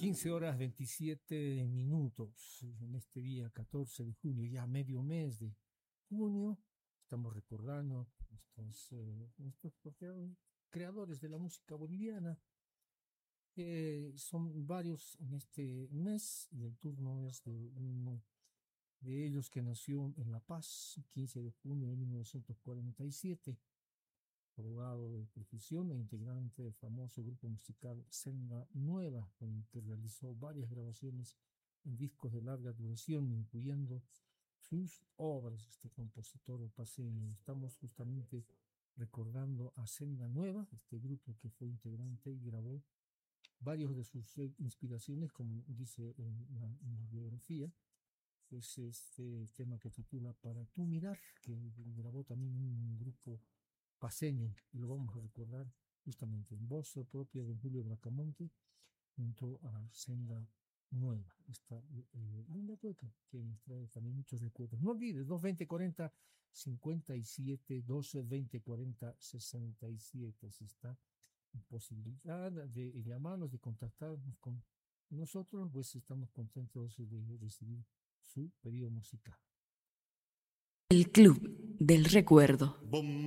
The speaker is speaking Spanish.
15 horas 27 minutos en este día 14 de junio, ya medio mes de junio. Estamos recordando estos creadores de la música boliviana. Son varios en este mes y el turno es de uno de ellos que nació en La Paz, 15 de junio de 1947. Abogado de profesión e integrante del famoso grupo musical Senda Nueva, con el que realizó varias grabaciones en discos de larga duración, incluyendo sus obras. Este compositor paseño. Estamos justamente recordando a Senda Nueva, este grupo que fue integrante y grabó varios de sus inspiraciones, como dice en la biografía. Es este tema que titula Para tú mirar, que grabó también un grupo paseño, y lo vamos a recordar justamente en voz propia de Julio Bracamonte junto a Senda Nueva, esta linda poeta que nos trae también muchos recuerdos. No olvides, 220-40-57, 220-40-67, si está en posibilidad de llamarnos, de contactarnos con nosotros, pues estamos contentos de recibir su pedido musical. El Club del Recuerdo.